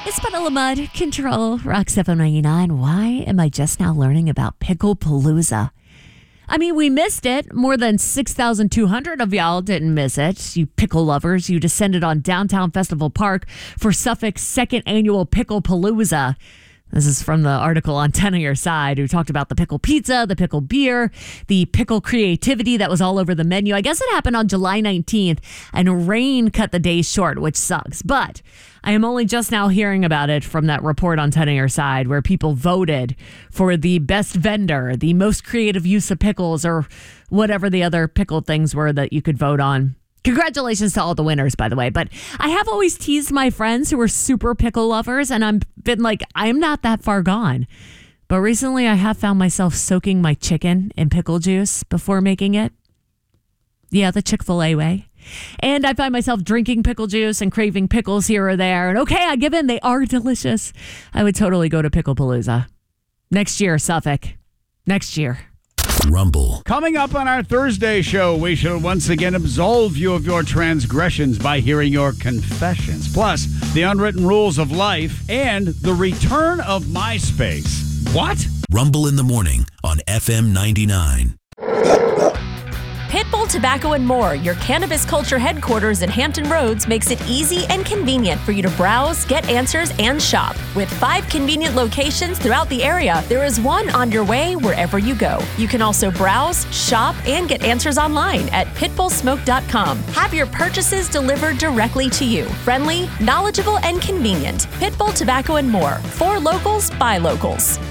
It's Puddle of Mud, Control, Rock 799. Why am I just now learning about Pickle Palooza? I mean, we missed it. More than 6,200 of y'all didn't miss it. You pickle lovers, you descended on Downtown Festival Park for Suffolk's second annual Pickle Palooza. This is from the article on 10 on Your Side, who talked about the pickle pizza, the pickle beer, the pickle creativity that was all over the menu. I guess it happened on July 19th, and rain cut the day short, which sucks. But I am only just now hearing about it from that report on 10 on Your Side, where people voted for the best vendor, the most creative use of pickles, or whatever the other pickle things were that you could vote on. Congratulations to all the winners, by the way. But I have always teased my friends who are super pickle lovers, and I've been like, I'm not that far gone. But recently I have found myself soaking my chicken in pickle juice before making it. Yeah, the Chick-fil-A way. And I find myself drinking pickle juice and craving pickles here or there. And okay, I give in. They are delicious. I would totally go to Pickle Palooza. Next year, Suffolk. Next year. Rumble. Coming up on our Thursday show, we shall once again absolve you of your transgressions by hearing your confessions. Plus, the unwritten rules of life and the return of MySpace. What? Rumble in the morning on FM 99. Pitbull Tobacco and More, your cannabis culture headquarters in Hampton Roads, makes it easy and convenient for you to browse, get answers, and shop. With 5 convenient locations throughout the area, there is one on your way wherever you go. You can also browse, shop, and get answers online at pitbullsmoke.com. Have your purchases delivered directly to you. Friendly, knowledgeable, and convenient. Pitbull Tobacco and More. For locals, by locals.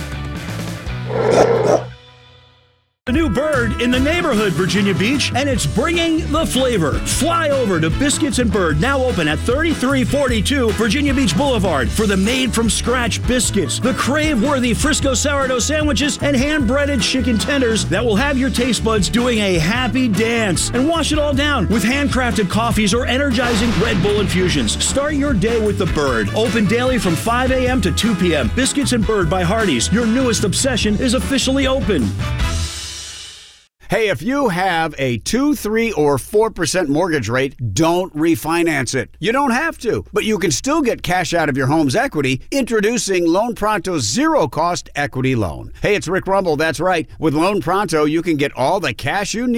A new bird in the neighborhood, Virginia Beach, and it's bringing the flavor. Fly over to Biscuits and Bird, now open at 3342 Virginia Beach Boulevard, for the made-from-scratch biscuits, the crave-worthy Frisco sourdough sandwiches, and hand-breaded chicken tenders that will have your taste buds doing a happy dance. And wash it all down with handcrafted coffees or energizing Red Bull infusions. Start your day with the Bird. Open daily from 5 a.m. to 2 p.m. Biscuits and Bird by Hardee's. Your newest obsession is officially open. Hey, if you have a 2, 3, or 4% mortgage rate, don't refinance it. You don't have to, but you can still get cash out of your home's equity. Introducing Loan Pronto's zero-cost equity loan. Hey, it's Rick Rumble. That's right. With Loan Pronto, you can get all the cash you need